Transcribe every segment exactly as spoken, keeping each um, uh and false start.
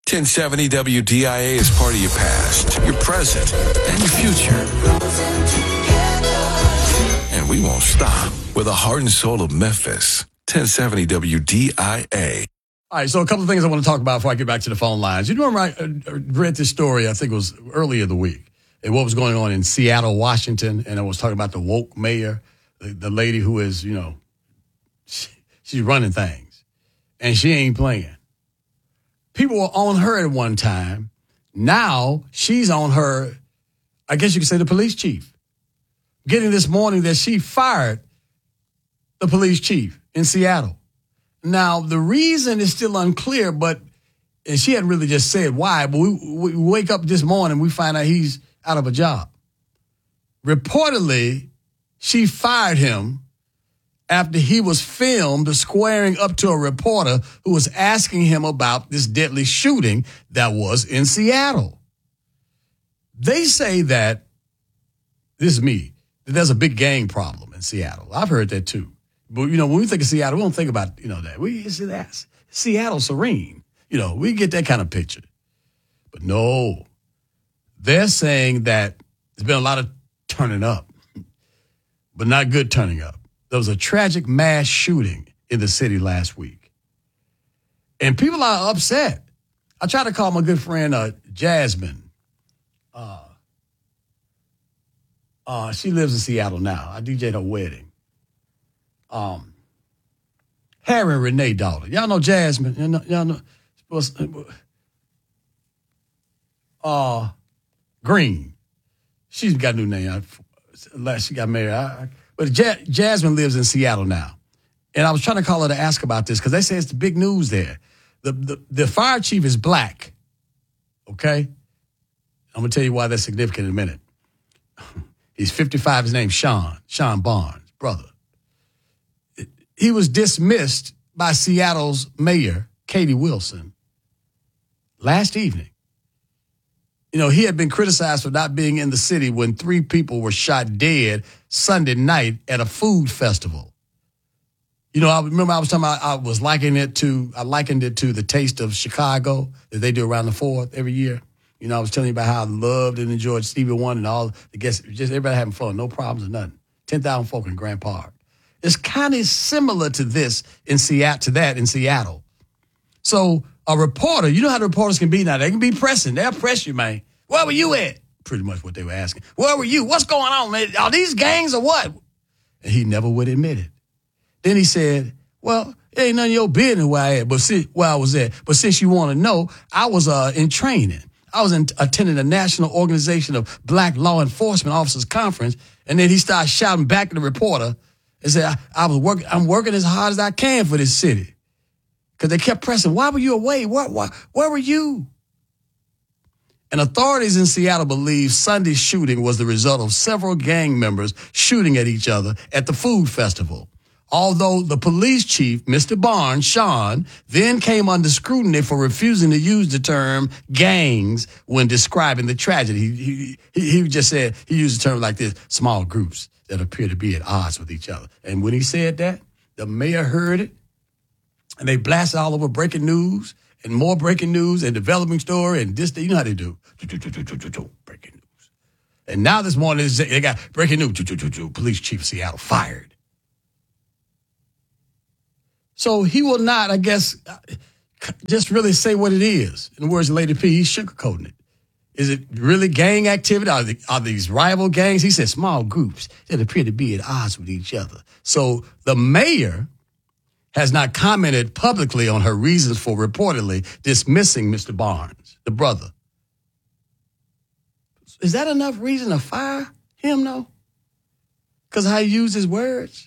ten seventy W D I A is part of your past, your present, and your future. And we won't stop. We're the heart and soul of Memphis. ten seventy W D I A. All right, so a couple of things I want to talk about before I get back to the phone lines. You remember I read this story, I think it was earlier the week, and what was going on in Seattle, Washington, and I was talking about the woke mayor, the, the lady who is, you know, she, she's running things, and she ain't playing. People were on her at one time. Now she's on her, I guess you could say the police chief. Getting this morning that she fired the police chief in Seattle. Now, the reason is still unclear, but and she hadn't really just said why, but we, we wake up this morning, we find out he's out of a job. Reportedly, she fired him after he was filmed squaring up to a reporter who was asking him about this deadly shooting that was in Seattle. They say that, this is me, that there's a big gang problem in Seattle. I've heard that too. But, you know, when we think of Seattle, we don't think about, you know, that. We see that Seattle serene. You know, we get that kind of picture. But no, they're saying that there's been a lot of turning up, but not good turning up. There was a tragic mass shooting in the city last week. And people are upset. I tried to call my good friend uh, Jasmine. Uh, uh, she lives in Seattle now. I D J'd her wedding. Um, Harry and Renee daughter. Y'all know Jasmine. Y'all know, y'all know uh, Green. She's got a new name. Last she got married. I, I, but ja- Jasmine lives in Seattle now. And I was trying to call her to ask about this because they say it's the big news there. The, the, the fire chief is black. Okay? I'm going to tell you why that's significant in a minute. He's fifty-five. His name's Sean. Sean Barnes, brother. He was dismissed by Seattle's mayor, Katie Wilson, last evening. You know, he had been criticized for not being in the city when three people were shot dead Sunday night at a food festival. You know, I remember I was talking about, I was likening it to, I likened it to the Taste of Chicago that they do around the fourth every year. You know, I was telling you about how I loved and enjoyed Stevie Wonder and all the guests, just everybody having fun, no problems or nothing. ten thousand folk in Grant Park. It's kind of similar to this in Seattle, to that in Seattle. So a reporter, you know how the reporters can be now. They can be pressing. They'll press you, man. Where were you at? Pretty much what they were asking. Where were you? What's going on, man? Are these gangs or what? And he never would admit it. Then he said, well, it ain't none of your business where I at, but see, where I was at. But since you want to know, I was uh, in training. I was in, attending the National Organization of Black Law Enforcement Officers Conference. And then he started shouting back at the reporter and said, I, I was working, I'm working as hard as I can for this city. Because they kept pressing, why were you away? Where, where, where were you? And authorities in Seattle believe Sunday's shooting was the result of several gang members shooting at each other at the food festival. Although the police chief, Mister Barnes, Sean, then came under scrutiny for refusing to use the term gangs when describing the tragedy. He, he, he just said, he used the term like this, small groups that appear to be at odds with each other. And when he said that, the mayor heard it, and they blasted all over breaking news, and more breaking news, and developing story, and this, you know how they do. Breaking news. And now this morning, they got breaking news. Police chief of Seattle fired. So he will not, I guess, just really say what it is. In the words of Lady P, he's sugarcoating it. Is it really gang activity? Are, the, are these rival gangs? He said small groups that appear to be at odds with each other. So the mayor has not commented publicly on her reasons for reportedly dismissing Mister Barnes, the brother. Is that enough reason to fire him, though? Because how he used his words?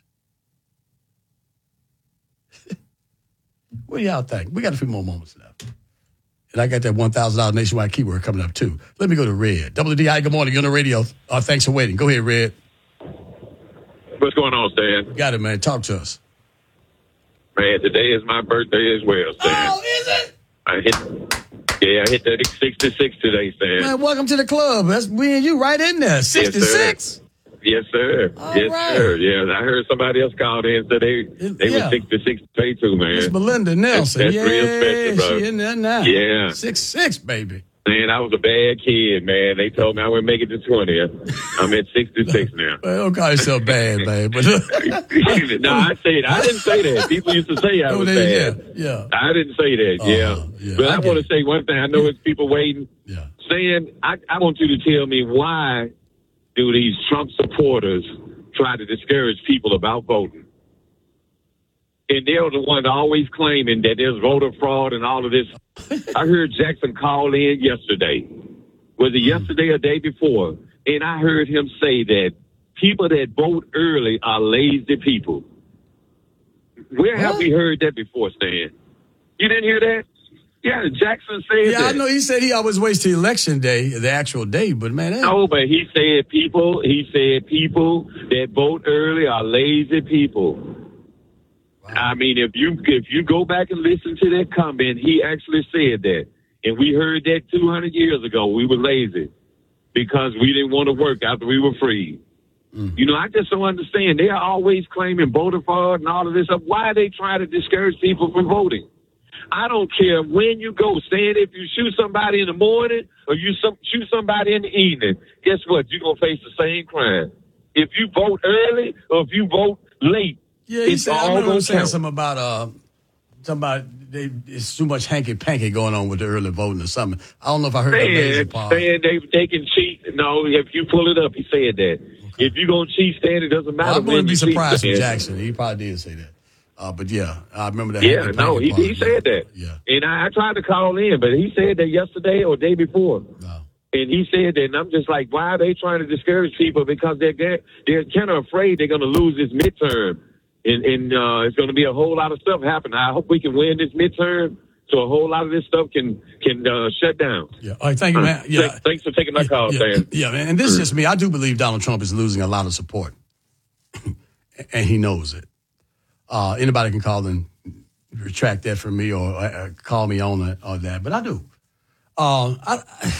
What do y'all think? We got a few more moments left. And I got that one thousand dollars nationwide keyword coming up, too. Let me go to Red. W D I, good morning. You're on the radio. Uh, thanks for waiting. Go ahead, Red. What's going on, Stan? Got it, man. Talk to us. Man, today is my birthday as well, Stan. Oh, is it? I hit, yeah, I hit that sixty-six today, Stan. Man, welcome to the club. That's me and you right in there. sixty-six? Yes, Yes, sir. All yes, right. sir. Yeah, I heard somebody else called in and said they they Yeah. were sixty-six to pay too, man. It's Melinda Nelson. That's, that's yeah, real special, bro. she in there now. Yeah. Six six, baby. Man, I was a bad kid, man. They told me I wouldn't make it to twenty. I'm at sixty-six now. Well, don't call yourself bad, man. But no, I said I didn't say that. People used to say I Oh, was they- bad. yeah, yeah. I didn't say that. Uh, yeah. yeah, but I I, get want it. to say one thing. I know it's people waiting. Yeah. Saying, I, I want you to tell me, why do these Trump supporters try to discourage people about voting? And they're the ones always claiming that there's voter fraud and all of this. I heard Jackson call in yesterday. Was it yesterday or day before? And I heard him say that people that vote early are lazy people. Where have What? we heard that before, Stan? You didn't hear that? Yeah, Jackson said Yeah, that. I know he said he always waits till election day, the actual day, but man, that, No, but he said people, he said people that vote early are lazy people. I mean, if you if you go back and listen to that comment, he actually said that. And we heard that two hundred years ago. We were lazy because we didn't want to work after we were free. Mm. You know, I just don't understand. They are always claiming voter fraud and all of this stuff. Why are they trying to discourage people from voting? I don't care when you go. Stand if you shoot somebody in the morning or you some, shoot somebody in the evening, guess what? You're going to face the same crime. If you vote early or if you vote late, yeah, he it's said, I all remember him going to saying count. something about, uh, somebody, they, it's too much hanky-panky going on with the early voting or something. I don't know if I heard the lazy Man, part. saying they, they can cheat. No, if you pull it up, he said that. Okay. If you're going to cheat, Stan, it doesn't matter Well, I when wouldn't be you surprised cheat, with Stan. Jackson. He probably did say that. Uh, but yeah, I remember that. Yeah, hanky-panky no, he, part. he said that. Yeah. And I, I tried to call in, but he said that yesterday or day before. No. And he said that, and I'm just like, why are they trying to discourage people? Because they're they're kind of afraid they're going to lose this midterm, and, and uh, it's going to be a whole lot of stuff happening. I hope we can win this midterm, so a whole lot of this stuff can can uh, shut down. Yeah. All right. Thank you, man. Yeah. Thanks, thanks for taking my yeah, call, yeah, Stan. Yeah, man. And this is just me. I do believe Donald Trump is losing a lot of support, and he knows it. Uh, anybody can call and retract that from me or uh, call me on it or that, but I do. Um, I,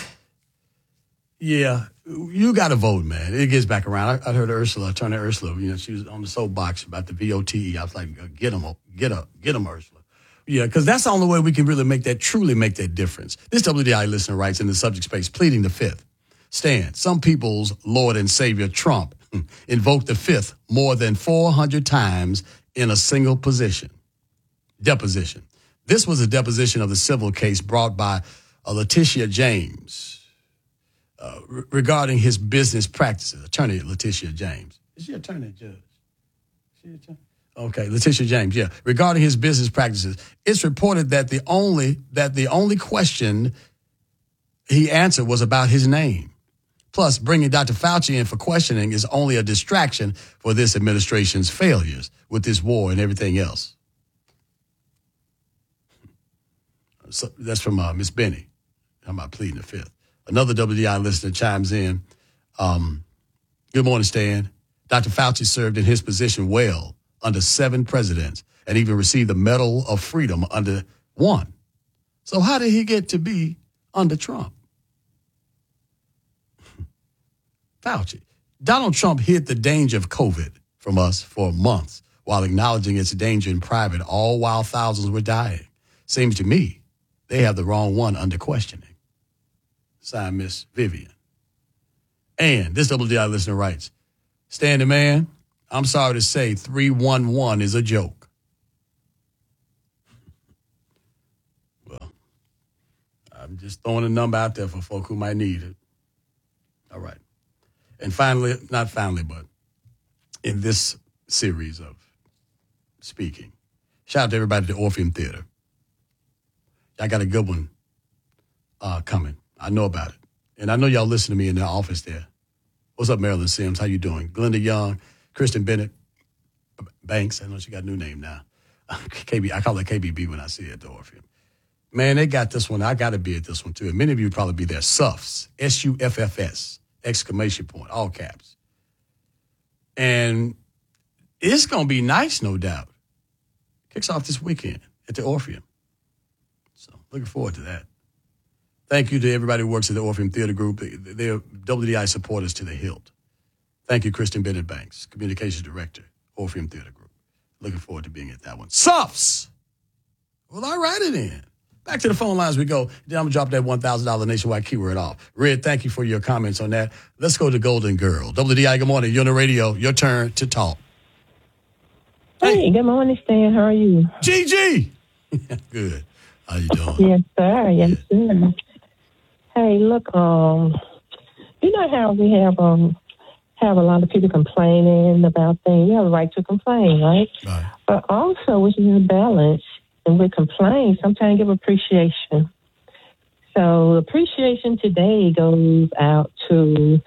yeah, you got to vote, man. It gets back around. I, I heard Ursula, Attorney Ursula, you know, she was on the soapbox about the V O T E. I was like, get them, get up, get them, Ursula. Yeah, because that's the only way we can really make that, truly make that difference. This W D I listener writes in the subject space, pleading the fifth. Stan, some people's Lord and Savior Trump invoked the fifth more than four hundred times in a single position. Deposition. This was a deposition of the civil case brought by uh, Letitia James uh, re- regarding his business practices. Attorney Letitia James. Is she attorney, judge? Is she attorney? Okay, Letitia James, yeah. Regarding his business practices, it's reported that the only that the only question he answered was about his name. Plus, bringing Doctor Fauci in for questioning is only a distraction for this administration's failures with this war and everything else. So that's from uh, Miss Benny. I'm about pleading the fifth. Another W D I listener chimes in. Um, Good morning, Stan. Doctor Fauci served in his position well under seven presidents and even received the Medal of Freedom under one. So how did he get to be under Trump? Fauci. Donald Trump hid the danger of COVID from us for months while acknowledging its danger in private, all while thousands were dying. Seems to me they have the wrong one under questioning. Signed, Miss Vivian. And this W D I listener writes, Stan the man, I'm sorry to say three one one is a joke. Well, I'm just throwing a number out there for folk who might need it. All right. And finally, not finally, but in this series of speaking, shout out to everybody at the Orpheum Theater. I got a good one uh, coming. I know about it. And I know y'all listen to me in the office there. What's up, Marilyn Sims? How you doing? Glenda Young, Kristen Bennett, Banks. I know she got a new name now. K B, I call it K B B when I see it at the Orpheum. Man, they got this one. I got to be at this one, too. And many of you probably be there. S U F S, S U F F S, exclamation point, all caps. And it's going to be nice, no doubt. Kicks off this weekend at the Orpheum. So looking forward to that. Thank you to everybody who works at the Orpheum Theater Group. They're W D I supporters to the hilt. Thank you, Kristen Bennett Banks, Communications Director, Orpheum Theater Group. Looking forward to being at that one. Suffs! Well, all righty then. Back to the phone lines we go. Then I'm going to drop that one thousand dollars nationwide keyword off. Red, thank you for your comments on that. Let's go to Golden Girl. W D I, good morning. You're on the radio. Your turn to talk. Hey, hey good morning, Stan. How are you? Gigi! Good. How you doing? Yes, sir. Yes, sir. Hey, look, um, you know how we have um have a lot of people complaining about things. You have a right to complain, right? Right. But also, we should have balance. And with complaints, sometimes give appreciation. So appreciation today goes out to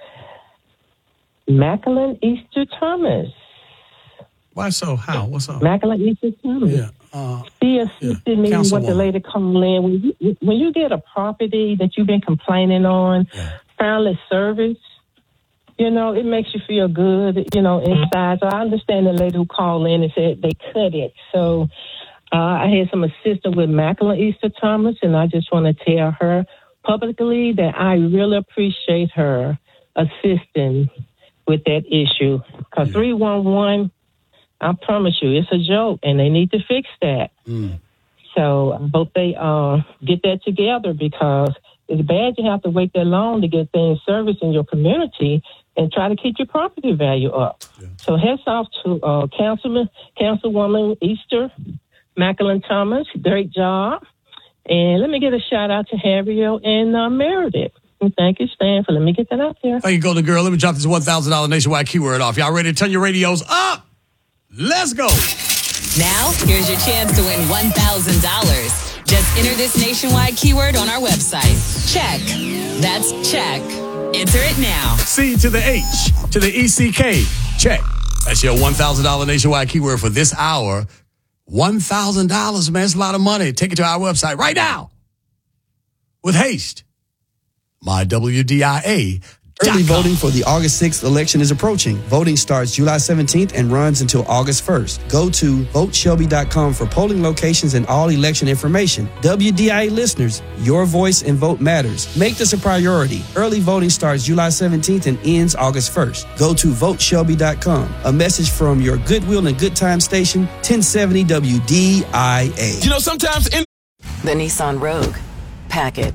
Macklin Easter Thomas. Why so? How? What's up? Macklin Easter Thomas. Yeah. Uh, She assisted yeah. me with the Councilwoman. lady called in. When you, when you get a property that you've been complaining on, Yeah. finally service, you know, it makes you feel good, you know, inside. So I understand the lady who called in and said they cut it. So uh, I had some assistance with Macklin Easter Thomas, and I just want to tell her publicly that I really appreciate her assisting with that issue. Because Yeah. three one one, I promise you, it's a joke, and they need to fix that. Mm. So I hope they uh, get that together, because it's bad you have to wait that long to get things serviced in your community and try to keep your property value up. Yeah. So hats off to uh, Councilman, Councilwoman Easter, Macklin Thomas. Great job. And let me get a shout out to Harriet and uh, Meredith. And thank you, Stan, for letting me get that out there. Thank you, Golden Girl. Let me drop this one thousand dollars nationwide keyword off. Y'all ready to turn your radios up? Let's go. Now, here's your chance to win one thousand dollars. Just enter this nationwide keyword on our website. Check. That's check. Enter it now. C to the H to the E C K. Check. That's your one thousand dollars nationwide keyword for this hour. one thousand dollars, man. It's a lot of money. Take it to our website right now. With haste. My W D I A. Early voting for the August sixth election is approaching. Voting starts July seventeenth and runs until August first. Go to vote shelby dot com for polling locations and all election information. W D I A listeners, your voice and vote matters. Make this a priority. Early voting starts July seventeenth and ends August first. Go to vote shelby dot com. A message from your Goodwill and Good Time station, ten seventy W D I A. You know, sometimes in The Nissan Rogue. Pack it.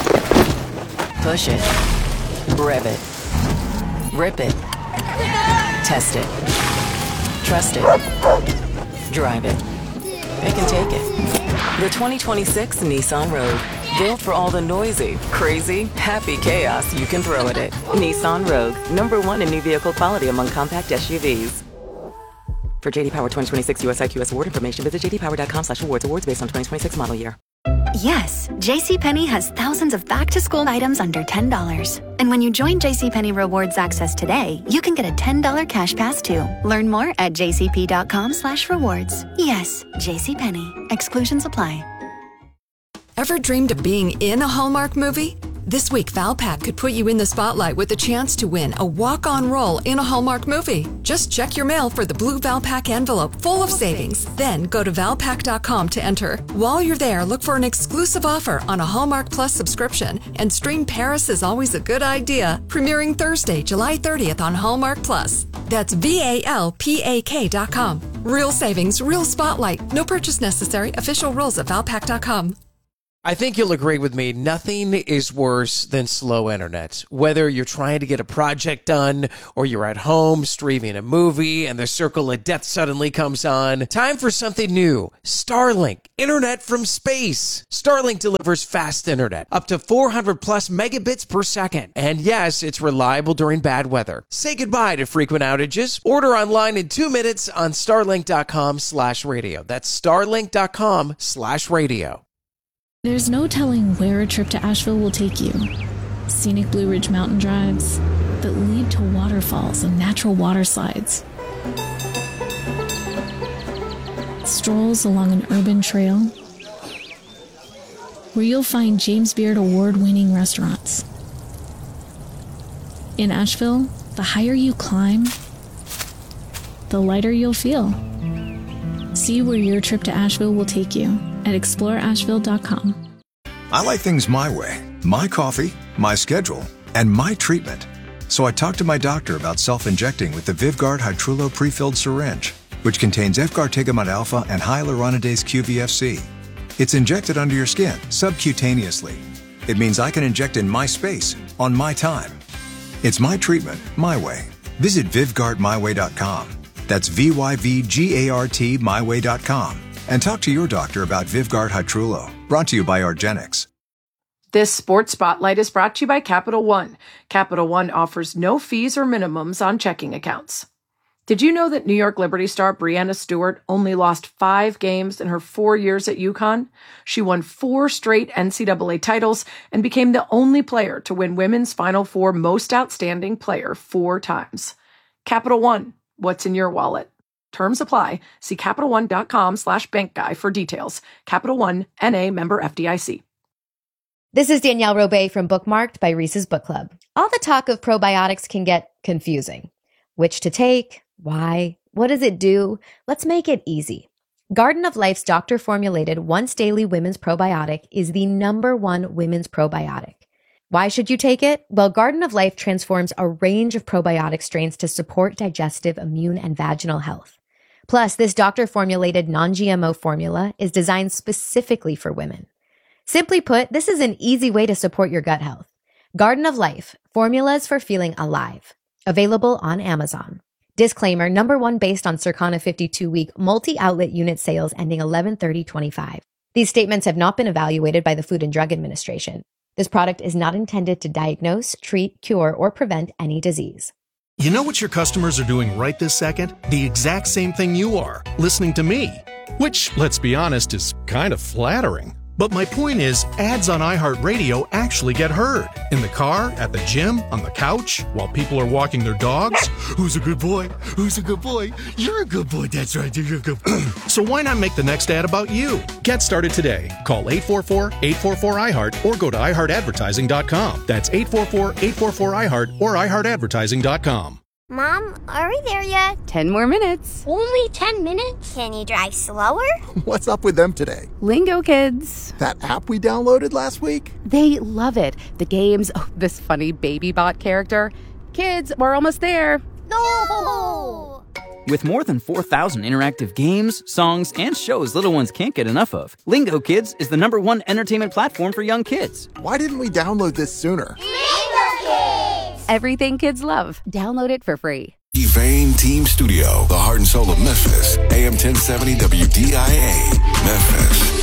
Push it. Rev it. Rip it. Test it. Trust it. Drive it. It can take it. The twenty twenty-six Nissan Rogue. Built for all the noisy, crazy, happy chaos you can throw at it. Nissan Rogue. Number one in new vehicle quality among compact S U Vs. For J D Power twenty twenty-six U S I Q S award information, visit j d power dot com slash awards. Awards based on twenty twenty-six model year. Yes, JCPenney has thousands of back-to-school items under ten dollars. And when you join JCPenney Rewards Access today, you can get a ten dollars cash pass too. Learn more at j c p dot com slash rewards. Yes, JCPenney. Exclusions apply. Ever dreamed of being in a Hallmark movie? This week, Valpak could put you in the spotlight with the chance to win a walk-on role in a Hallmark movie. Just check your mail for the blue Valpak envelope full of savings. Then go to valpak dot com to enter. While you're there, look for an exclusive offer on a Hallmark Plus subscription. And stream Paris is Always a Good Idea, premiering Thursday, July thirtieth on Hallmark Plus. That's V A L P A K dot com. Real savings, real spotlight. No purchase necessary. Official rules at valpak dot com. I think you'll agree with me. Nothing is worse than slow internet. Whether you're trying to get a project done or you're at home streaming a movie and the circle of death suddenly comes on. Time for something new. Starlink. Internet from space. Starlink delivers fast internet. Up to four hundred plus megabits per second. And yes, it's reliable during bad weather. Say goodbye to frequent outages. Order online in two minutes on starlink dot com slash radio. That's starlink dot com slash radio. There's no telling where a trip to Asheville will take you. Scenic Blue Ridge mountain drives that lead to waterfalls and natural water slides. Strolls along an urban trail where you'll find James Beard award-winning restaurants. In Asheville, the higher you climb, the lighter you'll feel. See where your trip to Asheville will take you at explore asheville dot com. I like things my way. My coffee, my schedule, and my treatment. So I talked to my doctor about self-injecting with the Vyvgart Hytrulo prefilled syringe, which contains Efgartigimod alpha and hyaluronidase Q V F C. It's injected under your skin, subcutaneously. It means I can inject in my space, on my time. It's my treatment, my way. Visit Vyvgart my way dot com. That's V Y V G A R T my way dot com. And talk to your doctor about Vyvgart Hytrulo. Brought to you by argenx. This Sports Spotlight is brought to you by Capital One. Capital One offers no fees or minimums on checking accounts. Did you know that New York Liberty star Breanna Stewart only lost five games in her four years at UConn? She won four straight N C double A titles and became the only player to win Women's Final Four Most Outstanding Player four times. Capital One, what's in your wallet? Terms apply. See CapitalOne.com slash bank guy for details. Capital One, N A member F D I C. This is Danielle Robay from Bookmarked by Reese's Book Club. All the talk of probiotics can get confusing. Which to take? Why? What does it do? Let's make it easy. Garden of Life's doctor-formulated once-daily women's probiotic is the number one women's probiotic. Why should you take it? Well, Garden of Life transforms a range of probiotic strains to support digestive, immune, and vaginal health. Plus, this doctor-formulated non-G M O formula is designed specifically for women. Simply put, this is an easy way to support your gut health. Garden of Life, formulas for feeling alive. Available on Amazon. Disclaimer, number one based on Circana fifty-two week multi-outlet unit sales ending eleven thirty twenty-five. These statements have not been evaluated by the Food and Drug Administration. This product is not intended to diagnose, treat, cure, or prevent any disease. You know what your customers are doing right this second? The exact same thing you are, listening to me. Which, let's be honest, is kind of flattering. But my point is, ads on iHeartRadio actually get heard. In the car, at the gym, on the couch, while people are walking their dogs. Who's a good boy? Who's a good boy? You're a good boy, that's right, you're a good boy. So why not make the next ad about you? Get started today. Call eight four four, eight four four, I heart or go to i heart advertising dot com. That's eight four four, eight four four, I heart or i heart advertising dot com. Mom, are we there yet? Ten more minutes. Only ten minutes? Can you drive slower? What's up with them today? Lingo Kids. That app we downloaded last week? They love it. The games, oh, this funny baby bot character. Kids, we're almost there. No! With more than four thousand interactive games, songs, and shows little ones can't get enough of, Lingo Kids is the number one entertainment platform for young kids. Why didn't we download this sooner? Lingo Kids! Everything kids love. Download it for free. Evane Team Studio, the heart and soul of Memphis. A M ten seventy W D I A, Memphis.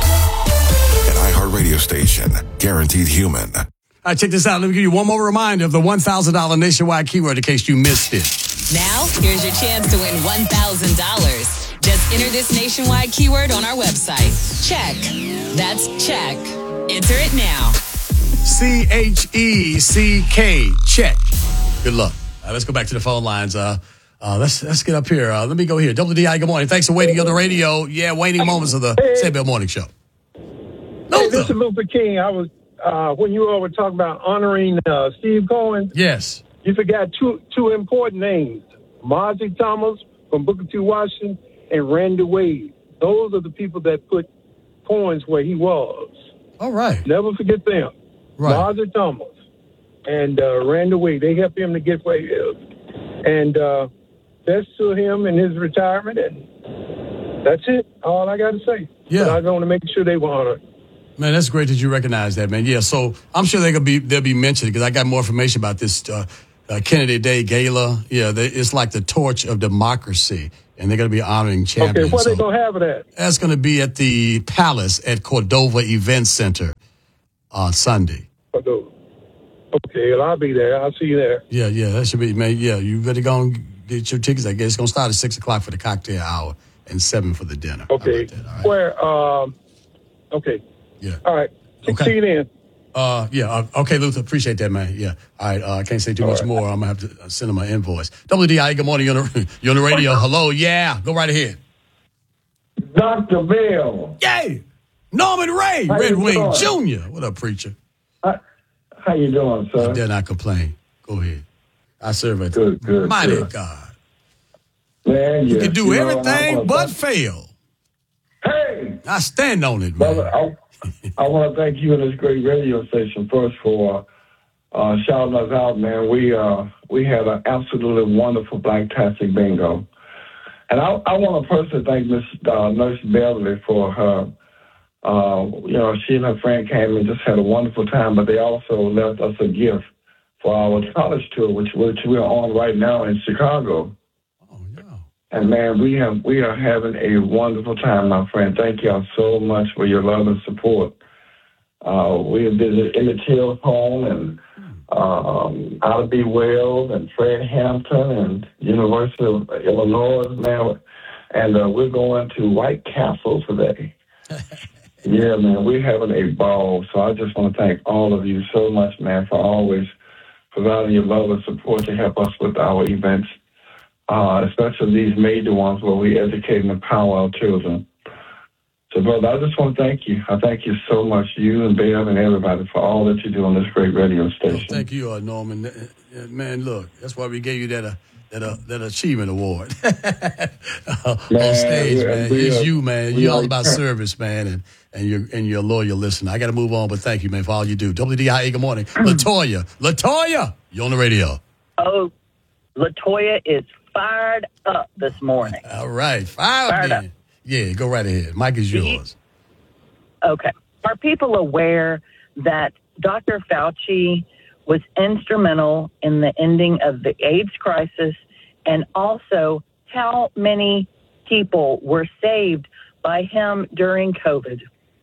An iHeart radio station, guaranteed human. All right, check this out. Let me give you one more reminder of the one thousand dollars nationwide keyword in case you missed it. Now, here's your chance to win one thousand dollars. Just enter this nationwide keyword on our website. Check. That's check. Enter it now. C H E C K. Check. Good luck. All right, let's go back to the phone lines. Uh, uh, let's let's get up here. Uh, let me go here. W D I, good morning. Thanks for waiting on the radio. Yeah, waning moments of the Say Bill Morning Show. Hey, this is Luther King. I was uh, when you all were talking about honoring uh, Steve Cohen. Yes. You forgot two two important names: Marjorie Thomas from Booker T. Washington and Randy Wade. Those are the people that put Cohen's where he was. All right. Never forget them. Right. Marjorie Thomas and uh, Randy Wade. They helped him to get where he is. And uh, that's to him in his retirement. And that's it. All I got to say. Yeah. But I want to make sure they were honored. Man, that's great that you recognize that, man. Yeah, so I'm sure they're gonna be they'll be mentioned because I got more information about this uh, uh, Kennedy Day Gala. Yeah, they, it's like the torch of democracy, and they're gonna be honoring champions. Okay, where so they gonna have it at? That's gonna be at the Palace at Cordova Event Center on Sunday. Cordova. Okay, well, I'll be there. I'll see you there. Yeah, yeah, that should be, man. Yeah, you better go and get your tickets. I guess it's gonna start at six o'clock for the cocktail hour and seven for the dinner. Okay, right? where? Um, okay. Yeah. All right. Okay. See you then. Uh, yeah. Uh, okay, Luther. Appreciate that, man. Yeah. All right. Uh, I can't say too All much right. more. I'm gonna have to send him an invoice. W D I. Good morning. You're on the, you're on the radio. Hello. Yeah. Go right ahead. Doctor Bill. Yay. Norman Ray, How Red you Wing doing? Junior What up, preacher? How, how you doing, sir? I dare not complain. Go ahead. I serve a Good, good, mighty good. God. Man, You yes, can do you know, everything I wanna but thank- fail. Hey, I stand on it, man. brother, I, I want to thank you and this great radio station first for uh, shouting us out, man. We uh, we had an absolutely wonderful Blacktastic bingo. And I, I want to personally thank Miss Uh, Nurse Beverly for her. Uh, you know, she and her friend came and just had a wonderful time, but they also left us a gift for our college tour, which, which we are on right now in Chicago. Oh, yeah. And, man, we have we are having a wonderful time, my friend. Thank y'all so much for your love and support. Uh, we have visited Emmett Till's home and um, Ida B. Wells and Fred Hampton and University of Illinois, man. And uh, we're going to White Castle today. Yeah, man, we're having a ball. So I just want to thank all of you so much, man, for always providing your love and support to help us with our events, uh, especially these major ones where we educate and empower our children. So, brother, I just want to thank you. I thank you so much, you and Bev and everybody, for all that you do on this great radio station. Oh, thank you, uh, Norman. Uh, uh, man, look, that's why we gave you that uh, that uh, that achievement award uh, Man, on stage, we- man. we It's are- you, man. we You're all are- about service, man, and and you're and you're a loyal listener. I got to move on, but thank you, man, for all you do. W D I A, good morning, Latoya. Latoya, you on the radio? Oh, Latoya is fired up this morning. All right, fired, Fired man. up. Yeah, go right ahead. Mike is yours. Okay. Are people aware that Doctor Fauci was instrumental in the ending of the AIDS crisis, and also how many people were saved by him during COVID?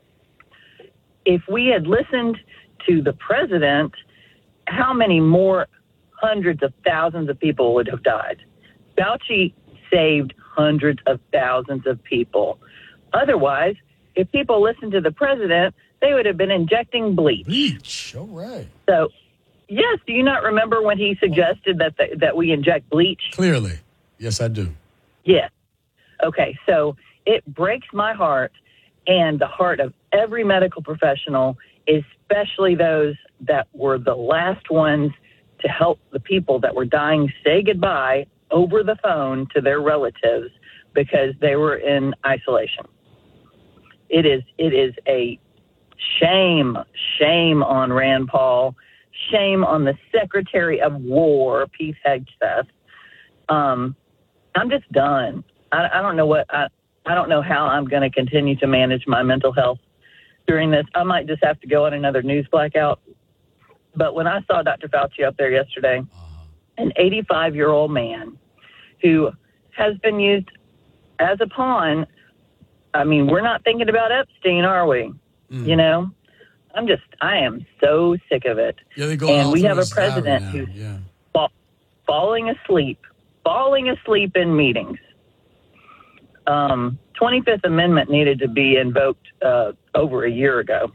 If we had listened to the president, how many more hundreds of thousands of people would have died? Fauci saved hundreds of thousands of people. Otherwise, if people listened to the president, they would have been injecting bleach. Bleach, all right. So, yes, do you not remember when he suggested that the, that we inject bleach? Clearly, yes, I do. Yes. Okay, so it breaks my heart and the heart of every medical professional, especially those that were the last ones to help the people that were dying say goodbye over the phone to their relatives because they were in isolation. It is it is a shame, shame on Rand Paul, shame on the Secretary of War, Pete Hegseth. Um, I'm just done. I, I don't know what I, I don't know how I'm going to continue to manage my mental health during this. I might just have to go on another news blackout. But when I saw Doctor Fauci up there yesterday, an eighty-five-year-old man who has been used as a pawn. I mean, we're not thinking about Epstein, are we? Mm. You know, I'm just, I am so sick of it. Yeah, they go and all we through have a his diary president now, who's yeah. fa- falling asleep, falling asleep in meetings. Um, twenty-fifth Amendment needed to be invoked uh, over a year ago.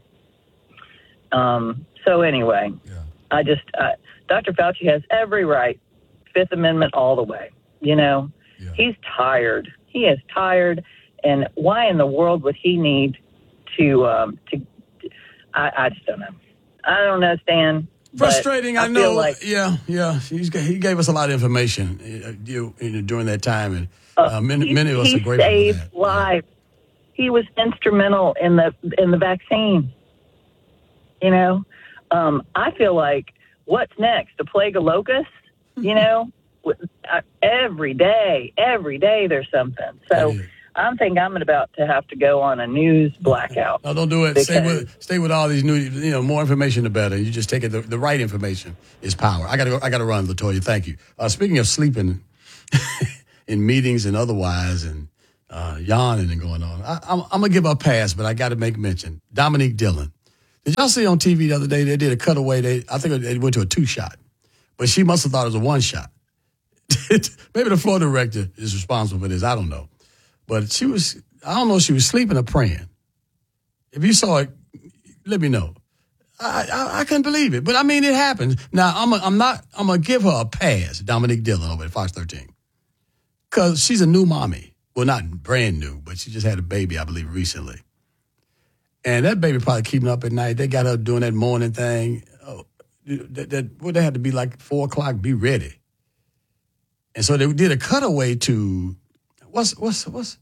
Um, so anyway, yeah. I just, uh, Doctor Fauci has every right, Fifth Amendment all the way. You know, yeah. He's tired. He is tired. And why in the world would he need to, um, to, I, I just don't know. I don't know, Stan. Frustrating, I, I know. feel like- yeah, yeah. He's, g- he gave us a lot of information uh, you, you know, during that time, and uh, many, he, many of us he are grateful saved for that. lives. He was instrumental in the in the vaccine. You know, um, I feel like what's next? The plague of locusts? You know, uh, every day, every day there's something. So I think I'm about to have to go on a news blackout. No, don't do it. Stay because- with stay with all these new. You know, more information the better. You just take it. The, the right information is power. I got to go. I got to run, Latoya. Thank you. Uh, speaking of sleeping in meetings and otherwise, and uh, yawning and going on, I, I'm, I'm gonna give her a pass, but I got to make mention. Dominique Dillon. Did y'all see on T V the other day? They did a cutaway. They I think they went to a two shot, but she must have thought it was a one shot. Maybe the floor director is responsible for this. I don't know. But she was, I don't know if she was sleeping or praying. If you saw it, let me know. I I, I couldn't believe it. But, I mean, it happens. Now, I'm a, I'm not, I'm going to give her a pass, Dominique Dillon over at Fox thirteen. Because she's a new mommy. Well, not brand new, but she just had a baby, I believe, recently. And that baby probably keeping up at night. They got her doing that morning thing. Oh, that, that, well, they had to be like four o'clock, be ready. And so they did a cutaway to, what's, what's, what's,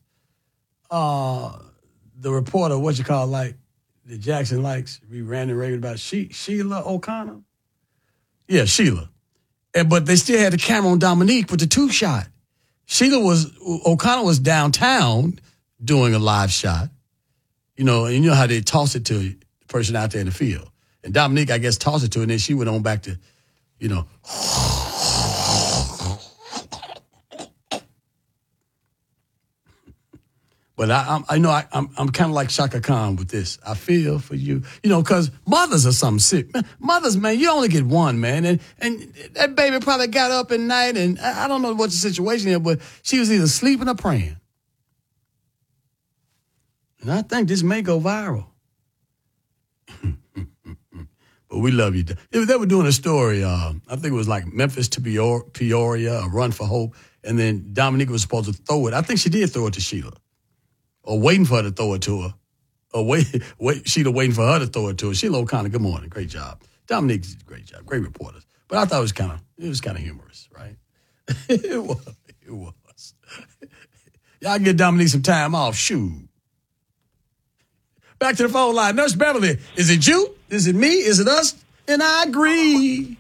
uh, the reporter, what you call, like, that Jackson likes, be ranting raving about, she, Sheila O'Connor. Yeah, Sheila. And, but they still had the camera on Dominique with the two shot. Sheila was, O'Connell was downtown doing a live shot. You know, and you know how they toss it to the person out there in the field. And Dominique, I guess, tossed it to her, and then she went on back to, you know. But I, I'm, I know I, I'm, I'm kind of like Shaka Khan with this. I feel for you, you know, because mothers are something sick. Man, mothers, man, you only get one, man, and and that baby probably got up at night, and I, I don't know what the situation is, but she was either sleeping or praying. And I think this may go viral. But we love you. They were doing a story. Uh, I think it was like Memphis to Peoria, a run for hope, and then Dominique was supposed to throw it. I think she did throw it to Sheila. Or waiting for her to throw it to her. Or wait, wait, Sheila waiting for her to throw it to her. Sheila O'Connor, good morning. Great job. Dominique, great job. Great reporters. But I thought it was kind of, it was kind of humorous, right? it was. It was. Y'all get Dominique some time off. Shoot. Back to the phone line. Nurse Beverly, is it you? Is it me? Is it us? And I agree.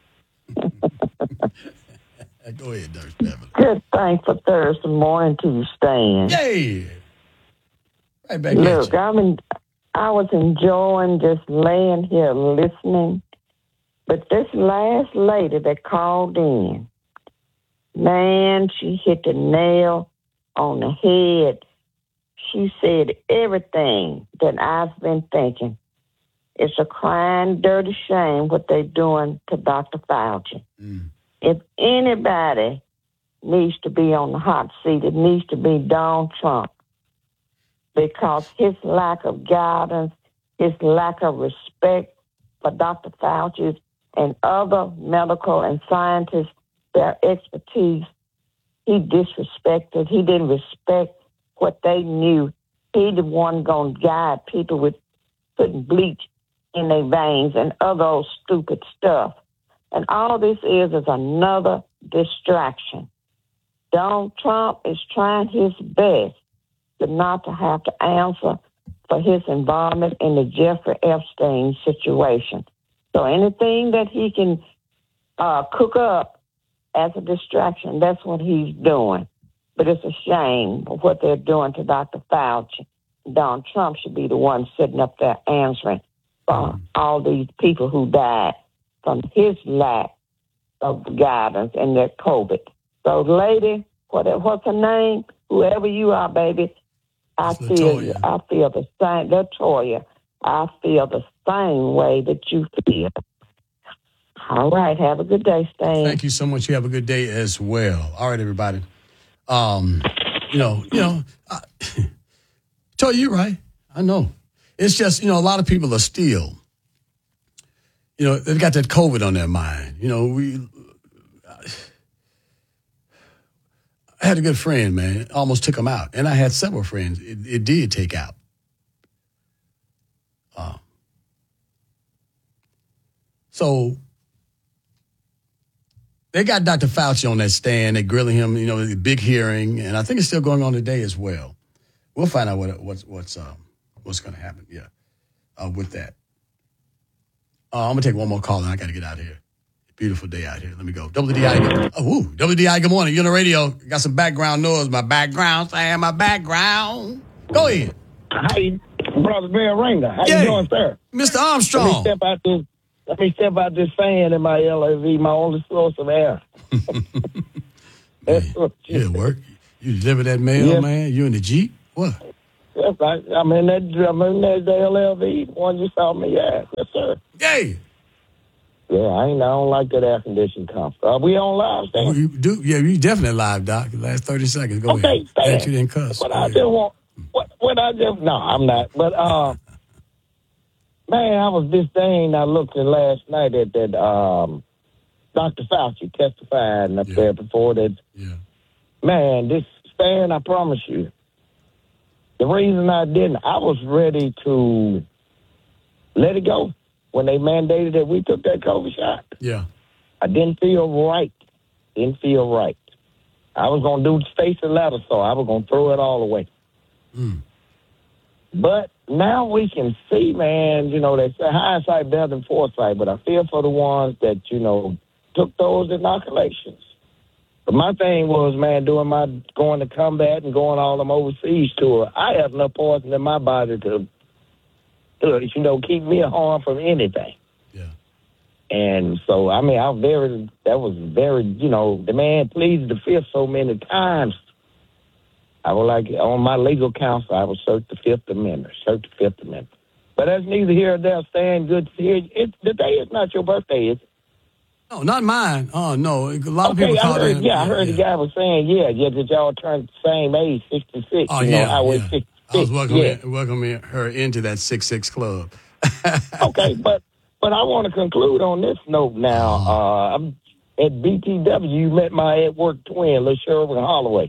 Go ahead, Nurse Beverly. Good thankful Thursday morning to you, Stan. Yay. Right back Look, I'm in, I was enjoying just laying here listening. But this last lady that called in, man, she hit the nail on the head. She said everything that I've been thinking. It's a crying, dirty shame what they're doing to Doctor Fauci. Mm. If anybody needs to be on the hot seat, it needs to be Donald Trump. Because his lack of guidance, his lack of respect for Doctor Fauci and other medical and scientists, their expertise, he disrespected. He didn't respect what they knew. He the one going to guide people with putting bleach in their veins and other stupid stuff. And all this is is another distraction. Donald Trump is trying his best to not to have to answer for his involvement in the Jeffrey Epstein situation. So anything that he can uh, cook up as a distraction, that's what he's doing. But it's a shame of what they're doing to Doctor Fauci. Donald Trump should be the one sitting up there answering for all these people who died from his lack of guidance and their COVID. So, lady, what, what's her name? Whoever you are, baby, I it's feel Latoya. you. I feel the same. Latoya, I feel the same way that you feel. All right. Have a good day, Stan. Thank you so much. You have a good day as well. All right, everybody. Um, you know, you know, I, Toya, you're right. I know. It's just, you know, a lot of people are still, you know, they've got that COVID on their mind. You know, we, I had a good friend, man, it almost took him out. And I had several friends it, it did take out. Uh, so they got Doctor Fauci on that stand. They're grilling him, you know, the big hearing. And I think it's still going on today as well. We'll find out what what's what's um, what's going to happen, yeah, uh, with that. Uh, I'm going to take one more call, and I got to get out of here. Beautiful day out here. Let me go. W D I. Oh, woo. W D I, good morning. You're on the radio. Got some background noise. My background. I have my background. Go ahead. How you, Brother Bill Ringer? How Yeah. you doing, sir? Mister Armstrong. Let me step out this, let me step out this fan in my L A V, my only source of air. Man, yeah, work. You deliver that mail, Yeah. man? You in the Jeep? What? Yes, I, I'm in that, I'm in that L L V, the one you saw me at. Yes, sir. Yay. Yeah, I ain't, I don't like that air conditioning comfort. Are we on live, Stan? Oh, you do? Yeah, you definitely live, Doc. The last thirty seconds. Go Okay, ahead. Stan. Glad you didn't cuss. What Go I ahead. just want, what, what I just, no, I'm not. But, uh, man, I was this thing I looked at last night at that, um, Doctor Fauci testifying up there before that. Yeah. Man, this, Stan, I promise you, the reason I didn't, I was ready to let it go when they mandated that we took that COVID shot. Yeah. I didn't feel right. Didn't feel right. I was going to do the face and ladder, so I was going to throw it all away. Mm. But now we can see, man, you know, they say hindsight better than foresight, but I feel for the ones that, you know, took those inoculations. But my thing was, man, doing my going to combat and going all them overseas tour, I have enough poison in my body to, to you know, keep me harm from anything. Yeah. And so, I mean, I was very, that was very, you know, the man pleaded the fifth so many times. I was like, on my legal counsel, I would search the Fifth Amendment, search the Fifth Amendment. But that's neither here nor there. Stan, good to hear you. It, the day is not your birthday, is it? No, not mine. Oh, no. A lot of okay, people call I heard, it. Yeah, I heard yeah. the guy was saying, yeah, yeah, that y'all turned the same age, sixty-six. Oh, you yeah. know, I was yeah. sixty-six. I was welcoming, yeah. welcoming her into that six six club. Okay, but but I want to conclude on this note now. Uh, I'm at B T W. You met my at work twin, LaSherwin Holloway.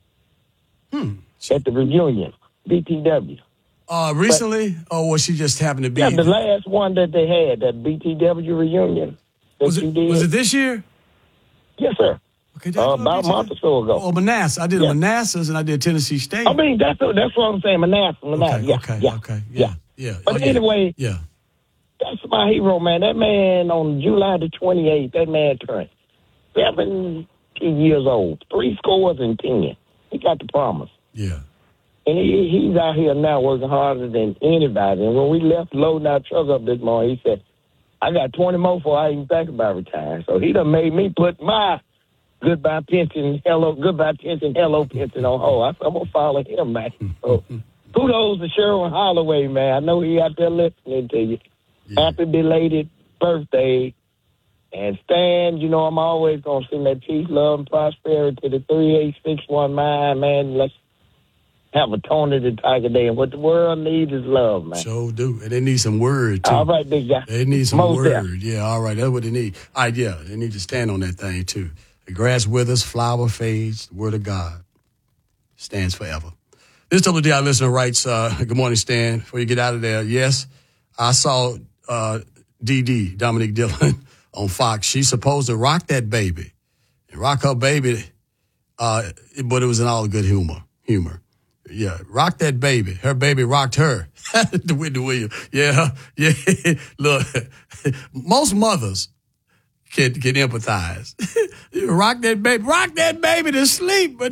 Hmm. At the reunion, B T W. Uh, recently, but, or was she just happened to be? Yeah, the last one that they had, that B T W reunion. That was, you it, did. was it this year? Yes, sir. Okay, uh, about a month or so ago. Oh, Manassas. I did yeah. Manassas and I did Tennessee State. I mean, that's that's what I'm saying, Manassas. Manassas. Okay, yeah, okay, yeah, okay. Yeah, yeah. yeah. But oh, anyway, yeah. that's my hero, man. That man on July the twenty-eighth, that man turned seventy years old, three scores and ten. He got the promise. Yeah. And he, he's out here now working harder than anybody. And when we left loading our truck up this morning, he said, I got twenty more before I even think about retiring. So he done made me put my goodbye pension, hello, goodbye pension, hello pension on hold. I said, I'm going to follow him, man. So kudos to Sherwin Holloway, man. I know he out there listening to you. Yeah. Happy belated birthday. And Stan, you know, I'm always going to send that peace, love, and prosperity to the three eight six one mine, man. Let's have a Tony the Tiger Day. And what the world needs is love, man. Sure do. And they need some word, too. All right, big guy. They need some Most word. there. Yeah, all right. That's what they need. All right, yeah. They need to stand on that thing, too. The grass withers, flower fades, the word of God stands forever. This W D I listener writes, uh, good morning, Stan. Before you get out of there, yes, I saw uh, D D, Dominique Dillon, on Fox. She's supposed to rock that baby. And rock her baby, uh, but it was in all good humor. Humor. Yeah, rock that baby. Her baby rocked her. The Whitney Williams. Yeah, yeah. Look, most mothers can, can empathize. Rock that baby. Rock that baby to sleep, but